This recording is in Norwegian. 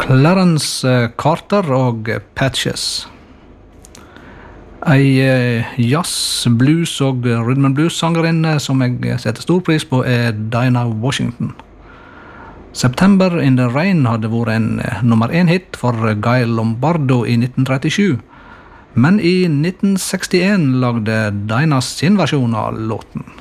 Clarence Carter og Patches. Ei jazz, blues og rhythm and blues sangerinne som jeg setter stor pris på Dinah Washington. September in the Rain hadde vært en nummer 1 hit for Guy Lombardo i 1937, men i 1961 lagde Dinah sin versjon av låten.